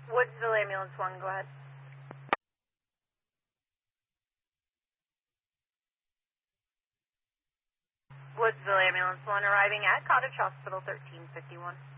Woodsville Ambulance 1, go ahead. Woodsville Ambulance 1 arriving at Cottage Hospital 1351.